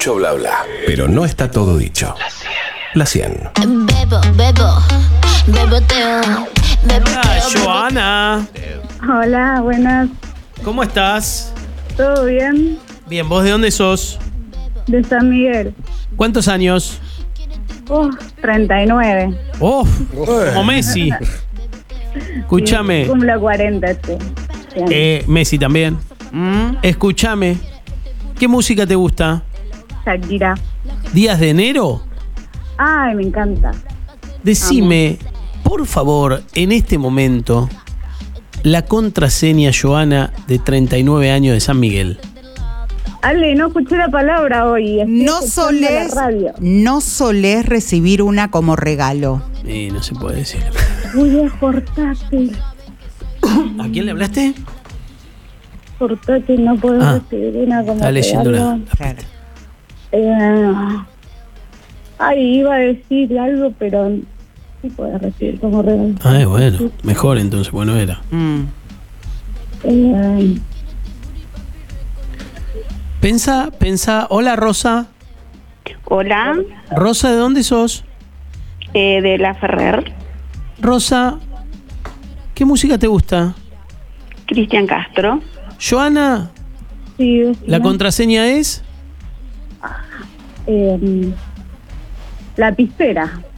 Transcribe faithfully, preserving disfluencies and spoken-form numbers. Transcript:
Mucho bla bla. Pero no está todo dicho. La cien. Bebo, bebo, beboteo, beboteo. Hola, Joana. Hola, buenas. ¿Cómo estás? ¿Todo bien? Bien, ¿vos de dónde sos? De San Miguel. ¿Cuántos años? Oh, treinta y nueve. ¡Oh! Como Messi. Escúchame. Sí, cumplo cuarenta, este. Sí. Eh, Messi también. ¿Mm? Escúchame. ¿Qué música te gusta? Shakira. ¿Días de enero? Ay, me encanta. Decime, por favor, en este momento, la contraseña, Joana, de treinta y nueve años de San Miguel. Ale, no escuché la palabra hoy. Estoy No escuchando solés, la radio. no solés recibir una como regalo. Y no se puede decir. Uy, es portátil. ¿A quién le hablaste? Portátil, no puedo Ah, recibir una como está leyendo regalo. la... Claro. Eh, ay, iba a decir algo, pero sí puedo recibir como regalo. Ah, bueno, mejor entonces, bueno era. Mm. Eh, Pensa, pensa, hola Rosa. Hola, Rosa, ¿de dónde sos? eh, de La Ferrer, Rosa, ¿qué música te gusta? Cristian Castro. Joana, sí, decime. ¿la contraseña es? Eh, lapicera.